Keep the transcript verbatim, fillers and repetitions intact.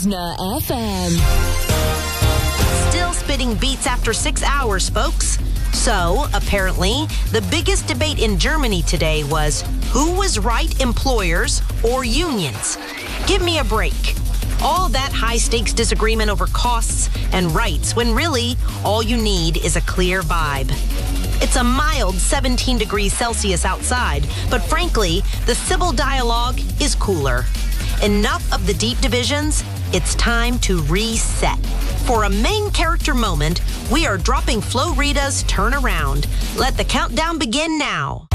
Listener F M. Still spitting beats after six hours, folks. So, apparently, the biggest debate in Germany today was who was right, employers or unions? Give me a break. All that high-stakes disagreement over costs and rights when really all you need is a clear vibe. It's a mild seventeen degrees Celsius outside, but frankly, the civil dialogue is cooler. Enough of the deep divisions. It's time to reset. For a main character moment, we are dropping Flo Rida's Turn Around. Let the countdown begin now.